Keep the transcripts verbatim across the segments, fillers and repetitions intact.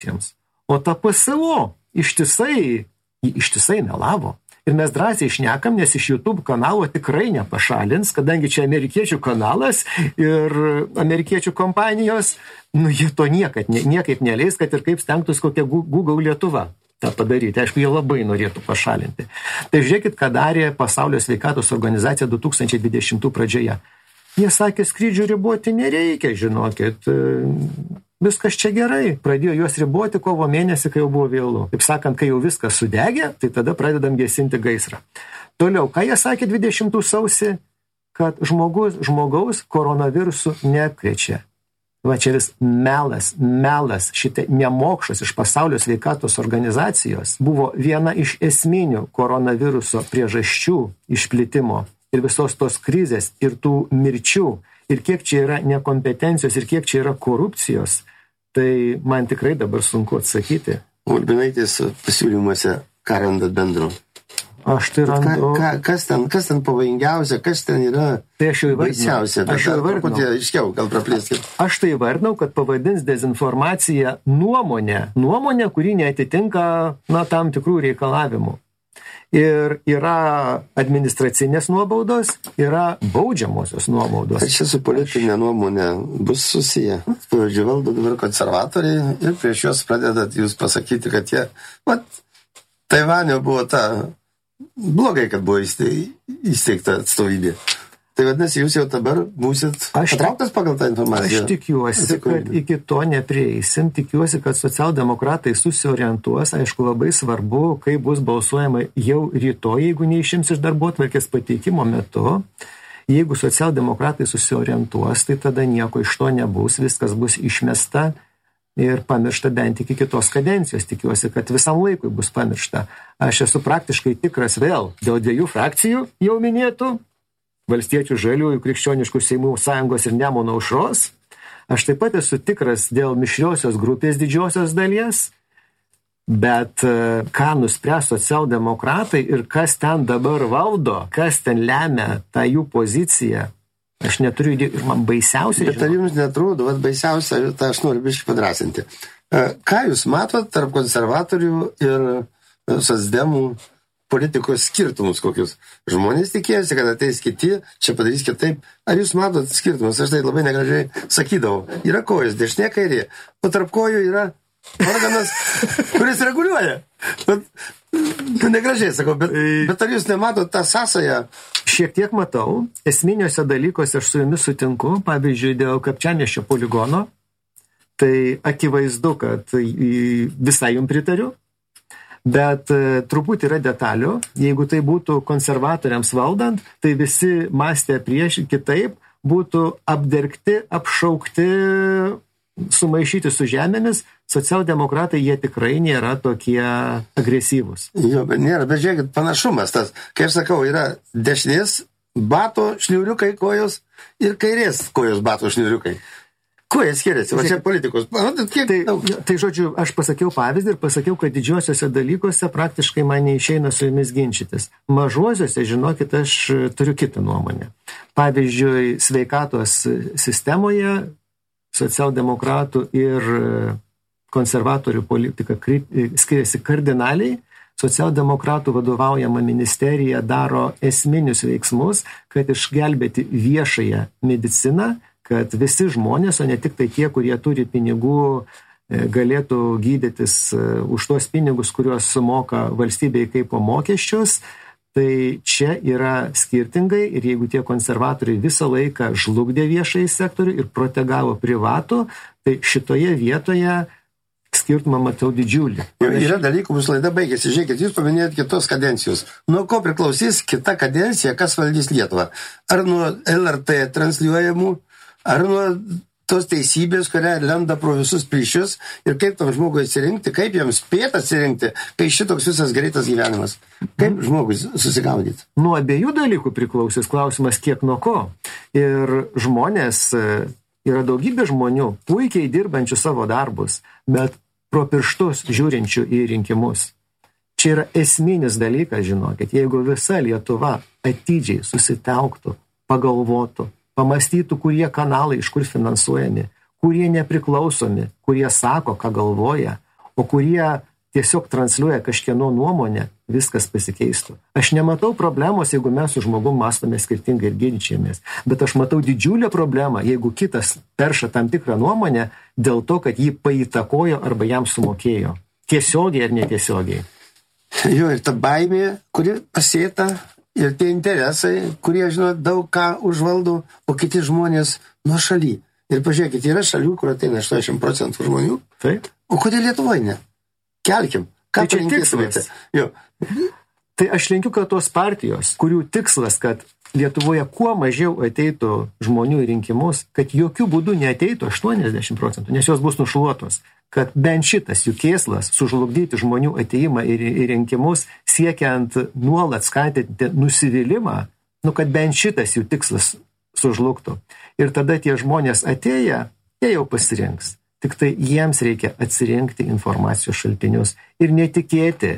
O ta P S O ištisai, ištisai melavo. Ir mes drąsiai šnekam, nes iš YouTube kanalo tikrai nepašalins, kadangi čia amerikiečių kanalas ir amerikiečių kompanijos, nu jie to niekad, niekaip neleis, kad ir kaip stengtus kokia Google Lietuva tą padaryti. Aišku, jie labai norėtų pašalinti. Tai žiūrėkit, ką darė Pasaulio sveikatos organizacija du tūkstančiai dvidešimtų pradžioje. Jie sakė, skrydžių riboti nereikia, žinokit. Viskas čia gerai. Pradėjo juos riboti kovo mėnesį, kai jau buvo vėlu. Taip sakant, kai jau viskas sudegė, tai tada pradedam gesinti gaisrą. Toliau, ką jie sakė dvidešimtų sausį, kad žmogus, žmogaus koronavirusų nekrečia. Va čia vis melas, melas, šitai nemokšas iš Pasaulio sveikatos organizacijos buvo viena iš esminių koronaviruso priežasčių išplitimo ir visos tos krizės ir tų mirčių. Ir kiek čia yra nekompetencijos, ir kiek čia yra korupcijos, tai man tikrai dabar sunku atsakyti. Urbinaitės pasiūlymuose, ką randat bendro? Aš tai randu... Ka, ka, kas, ten, kas ten pavojingiausia, kas ten yra tai aš jau baisiausia? Aš jau įvardinau. Iškiau, gal praplėskit. Aš tai įvardinau, kad pavadins dezinformaciją nuomonę. Nuomonę, kuri neatitinka na, tam tikrų reikalavimų. Ir yra administracinės nuobaudos, yra baudžiamosios nuobaudos. Tai čia su politinė nuomonė bus susiję. Pavyzdžiui, valdo dabar konservatoriai ir prieš juos pradedat jūs pasakyti, kad jie, vat, Taivanio buvo ta, blogai, kad buvo įsteigta atstovybė. Tai vadinasi, jūs jau dabar būsit patrauktas pagal tą informaciją. Aš tikiuosi, kad iki to neprieisim. Tikiuosi, kad socialdemokratai susiorientuos. Aišku, labai svarbu, kai bus balsuojama jau rytoj, jeigu neišims iš darbotvarkės pateikimo metu. Jeigu socialdemokratai susiorientuos, tai tada nieko iš to nebus. Viskas bus išmesta ir pamiršta bent iki kitos kadencijos. Tikiuosi, kad visam laikui bus pamiršta. Aš esu praktiškai tikras vėl dėl dviejų frakcijų jau minėtų. Valstiečių, Žaliųjų, Krikščioniškų Seimų sąjungos ir Nemuno aušros. Aš taip pat esu tikras dėl mišriosios grupės didžiosios dalies, bet ką nuspręs socialdemokratai ir kas ten dabar valdo, kas ten lemia tą jų poziciją, aš neturiu idėjų ir man baisiausia. Bet ar jums netrodo, vat baisiausia, tą aš noriu biškį padrasinti. Ką jūs matot tarp konservatorių ir socdemų politikos skirtumus kokius? Žmonės tikėjosi, kad ateis kiti, čia padarys kitaip. Ar jūs matot skirtumus? Aš tai labai negražiai sakydavau. Yra kojos, dešinė kairė, o tarp kojų yra organas, kuris reguliuoja. Bet, negražiai sakau, bet, bet ar jūs nematot tą sąsają? Šiek tiek matau. Esminiuose dalykuose aš su jumis sutinku. Pavyzdžiui, dėl Kapčiamiesčio poligono. Tai akivaizdu, kad visai jums pritariu. Bet e, truputį yra detalių. Jeigu tai būtų konservatoriams valdant, tai visi mąstė prieš kitaip, būtų apdergti, apšaukti, sumaišyti su žemėmis. Socialdemokratai jie tikrai nėra tokie agresyvūs. Jo, bet nėra, bet žiūrėkit, panašumas tas, kaip sakau, yra dešinės bato šniuriukai kojos ir kairės kojos bato šniuriukai. Kuo jie skiriasi? Va čia politikos. Kiek... Tai, tai žodžiu, aš pasakiau pavyzdį ir pasakiau, kad didžiosiuose dalykuose praktiškai man neišeina su jumis ginčytis. Mažuosiuose, žinokit, aš turiu kitą nuomonę. Pavyzdžiui, sveikatos sistemoje socialdemokratų ir konservatorių politika skiriasi kardinaliai. Socialdemokratų vadovaujama ministerija daro esminius veiksmus, kad išgelbėti viešąją mediciną, kad visi žmonės, o ne tik tai tie, kurie turi pinigų, galėtų gydytis už tuos pinigus, kuriuos sumoka valstybei kaip po mokesčius. Tai čia yra skirtingai ir jeigu tie konservatoriai visą laiką žlugdė viešąjį sektorių ir protegavo privatų, tai šitoje vietoje skirtumą matau didžiulį. Yra dalykų, mūsų laida baigėsi. Žiūrėkit, jūs paminėjot kitos kadencijos. Nuo ko priklausys kita kadencija, kas valdys Lietuvą? Ar nuo L R T transliuojamų, ar nuo tos teisybės, kurią lenda pro visus plyšius ir kaip tam žmogui atsirinkti, kaip jam spėt atsirinkti, kai šitoks visas greitas gyvenimas. Kaip žmogui susigaudyti? Nuo abiejų dalykų priklausys klausimas, kiek nuo ko. Ir žmonės, yra daugybė žmonių, puikiai dirbančių savo darbus, bet pro pirštus žiūrinčių į rinkimus. Čia yra esminis dalykas, žinokit, jeigu visa Lietuva atidžiai susitelktų, pagalvotų, pamastytų, kurie kanalai iš kur finansuojami, kurie nepriklausomi, kurie sako, ką galvoja, o kurie tiesiog transliuoja kažkieno nuomonę, viskas pasikeistų. Aš nematau problemos, jeigu mes su žmogum mąstome skirtingai ir ginčiamės, bet aš matau didžiulę problemą, jeigu kitas perša tam tikrą nuomonę dėl to, kad jį paįtakojo arba jam sumokėjo. Tiesiogiai ar netiesiogiai. Jo, ir ta baimė, kuri pasėta, ir tie interesai, kurie, žinot, daug ką užvaldo, o kiti žmonės nuo šaly. Ir pažiūrėkit, yra šalių, kur ateina aštuoniasdešimt procentų žmonių. Taip. O kodėl Lietuvoje ne? Kelkim. Ką tai čia tikslas? Jo. Tai aš linkiu, kad tos partijos, kurių tikslas, kad Lietuvoje kuo mažiau ateitų žmonių į rinkimus, kad jokių būdų neateitų aštuoniasdešimt procentų, nes jos bus nušluotos. Kad bent šitas jų kėslas sužlugdyti žmonių ateimą į, į rinkimus, siekiant nuolat skatinti nusivylimą, nu, kad bent šitas jų tikslas sužlugtų. Ir tada tie žmonės atėję, jie jau pasirinks. Tik tai jiems reikia atsirinkti informacijos šaltinius ir netikėti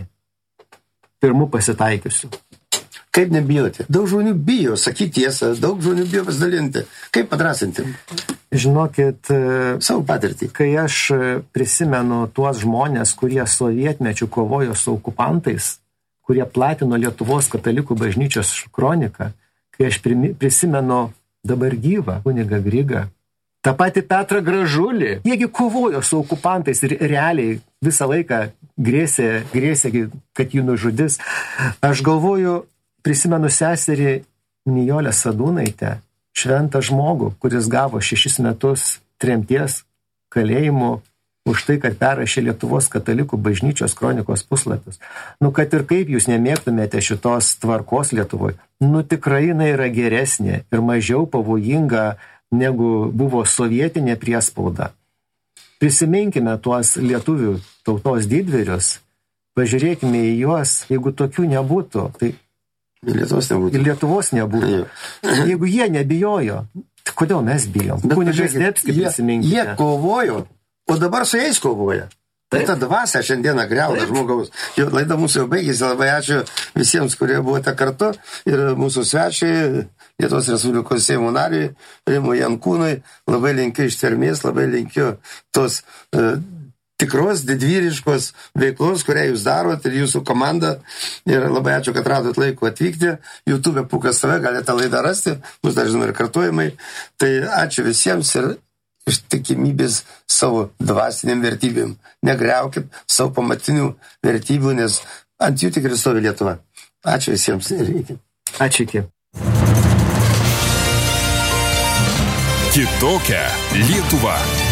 pirmų pasitaikiusių. Kaip nebijoti? Daug žmonių bijo sakyti tiesą, daug žmonių bijo pasidalinti. Kaip padrasinti? Žinokit, savo patirtį. Kai aš prisimenu tuos žmonės, kurie sovietmečių kovojo su okupantais, kurie platino Lietuvos katalikų bažnyčios kroniką, kai aš prisimenu dabar gyvą kunigą Grigą, tą patį Petrą Gražulį. Jiegi kovojo su okupantais ir realiai visą laiką grėsė, grėsė, kad jų nužudys. Aš galvoju, prisimenu seserį Nijolę Sadūnaitę, šventą žmogų, kuris gavo šešis metus tremties kalėjimų už tai, kad perrašė Lietuvos katalikų bažnyčios kronikos puslapius. Nu, kad ir kaip jūs nemėgtumėte šitos tvarkos Lietuvoje, nu tikrai jinai yra geresnė ir mažiau pavojinga negu buvo sovietinė priespauda. Prisiminkime tuos lietuvių tautos didvyrius, pažiūrėkime į juos, jeigu tokių nebūtų, tai Lietuvos nebūtų. Ir Lietuvos nebūtų. Jeigu jie nebijojo, tai kodėl mes bijom? Kunigas Zdebskis, prisiminkite. Jie kovojo, o dabar su jais kovoja. Tai ta dvasia šiandieną griauna žmogaus. Jo laida mūsų jau baigėsi, labai ačiū visiems, kurie buvote kartu ir mūsų svečiai, Lietuvos Respublikos Seimo nariui, Rimui Jankūnui, labai linkiu ištvermės, labai linkiu tos uh, tikros, didvyriškos veiklos, kurią jūs darot ir jūsų komanda. Ir labai ačiū, kad radot laiko atvykti. YouTube Pūkas T V, galite laidą rasti, bus dar žinoma ir kartuojamai. Tai ačiū visiems ir ištikimybės savo dvasiniam vertybėm. Negriaukit savo pamatinių vertybių, nes ant jų tikrai stovi Lietuva. Ačiū visiems ir iki. Ačiū iki. Kitokia Lietuva.